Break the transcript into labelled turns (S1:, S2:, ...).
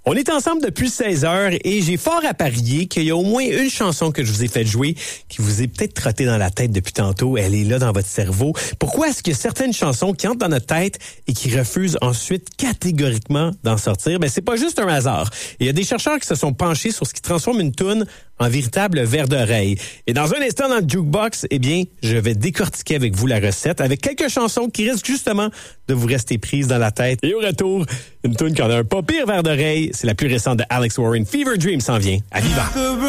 S1: On est ensemble depuis 16 heures et j'ai fort à parier qu'il y a au moins une chanson que je vous ai fait jouer qui vous est peut-être trottée dans la tête depuis tantôt. Elle est là dans votre cerveau. Pourquoi est-ce qu'il y a certaines chansons qui entrent dans notre tête et qui refusent ensuite catégoriquement d'en sortir? Ben, c'est pas juste un hasard. Il y a des chercheurs qui se sont penchés sur ce qui transforme une toune en véritable verre d'oreille. Et dans un instant dans le Jukebox, eh bien, je vais décortiquer avec vous la recette avec quelques chansons qui risquent justement de vous rester prises dans la tête. Et au retour, une toune qui en a un pas pire verre d'oreille. C'est la plus récente de Alex Warren. Fever Dream s'en vient. À Viva!